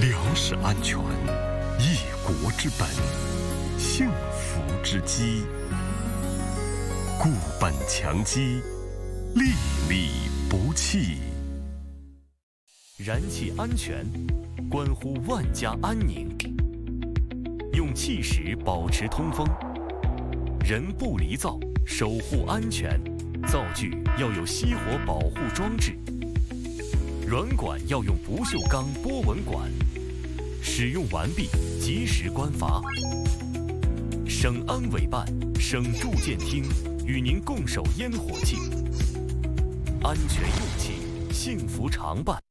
粮食安全，一国之本，幸福之基。固本强基，粒粒不弃。 燃气安全，关乎万家安宁。用气石保持通风，人不离灶，守护安全。灶具要有熄火保护装置，软管要用不锈钢波纹管。使用完毕，及时关阀。省安委办、省住建厅与您共守烟火气，安全用气，幸福常伴。